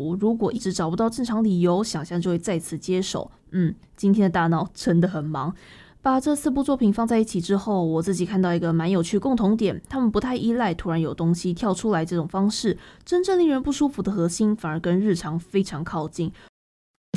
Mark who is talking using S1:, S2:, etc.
S1: 服，如果一直找不到正常理由，想象就会再次接手。今天的大脑真的很忙。把这4部作品放在一起之后，我自己看到一个蛮有趣共同点，他们不太依赖突然有东西跳出来这种方式，真正令人不舒服的核心反而跟日常非常靠近，